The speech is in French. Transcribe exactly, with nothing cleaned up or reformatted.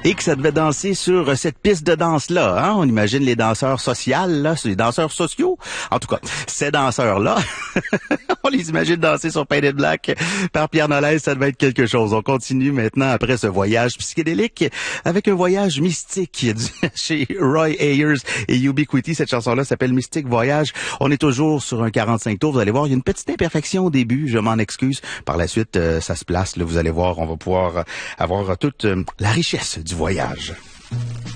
Et que ça devait danser sur cette piste de danse-là. Hein? On imagine les danseurs sociaux, là, les danseurs sociaux. En tout cas, ces danseurs-là, on les imagine danser sur Painted Black par Pierre Nolès. Ça devait être quelque chose. On continue maintenant après ce voyage psychédélique avec un voyage mystique chez Roy Ayers et Ubiquity. Cette chanson-là s'appelle Mystique Voyage. On est toujours sur un quarante-cinq tours. Vous allez voir, il y a une petite imperfection au début. Je m'en excuse. Par la suite, euh, ça se place. Là, vous allez voir, on va pouvoir avoir toute euh, la richesse du voyage.